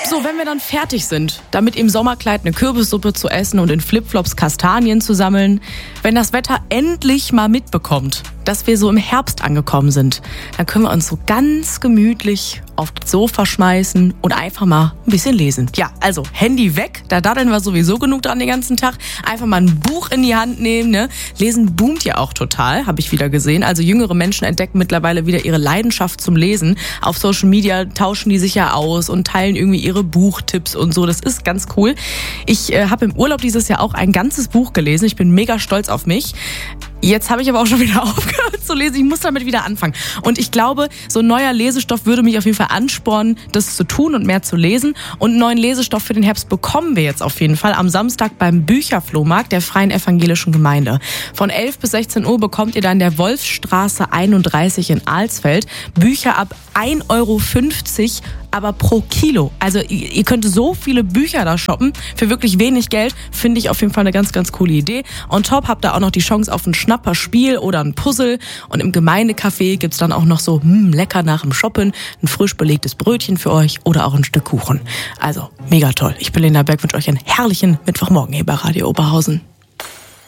So, wenn wir dann fertig sind, damit im Sommerkleid eine Kürbissuppe zu essen und in Flipflops Kastanien zu sammeln, wenn das Wetter endlich mal mitbekommt, dass wir so im Herbst angekommen sind, dann können wir uns so ganz gemütlich auf das Sofa schmeißen und einfach mal ein bisschen lesen. Ja, also Handy weg, da daddeln wir sowieso genug dran den ganzen Tag. Einfach mal ein Buch in die Hand nehmen, ne? Lesen boomt ja auch total, habe ich wieder gesehen. Also jüngere Menschen entdecken mittlerweile wieder ihre Leidenschaft zum Lesen. Auf Social Media tauschen die sich ja aus und teilen irgendwie ihre Buchtipps und so. Das ist ganz cool. Ich habe im Urlaub dieses Jahr auch ein ganzes Buch gelesen. Ich bin mega stolz auf mich. Jetzt habe ich aber auch schon wieder aufgehört zu lesen. Ich muss damit wieder anfangen. Und ich glaube, so ein neuer Lesestoff würde mich auf jeden Fall anspornen, das zu tun und mehr zu lesen. Und einen neuen Lesestoff für den Herbst bekommen wir jetzt auf jeden Fall am Samstag beim Bücherflohmarkt der Freien Evangelischen Gemeinde. Von 11 bis 16 Uhr bekommt ihr da in der Wolfsstraße 31 in Alsfeld Bücher ab 1,50 €, aber pro Kilo. Also ihr könnt so viele Bücher da shoppen für wirklich wenig Geld. Finde ich auf jeden Fall eine ganz, ganz coole Idee. On top habt ihr auch noch die Chance auf ein Schnapperspiel oder ein Puzzle. Und im Gemeindecafé gibt's dann auch noch so lecker nach dem Shoppen ein frisch belegtes Brötchen für euch oder auch ein Stück Kuchen. Also mega toll. Ich bin Lena Berg, wünsche euch einen herrlichen Mittwochmorgen hier bei Radio Oberhausen.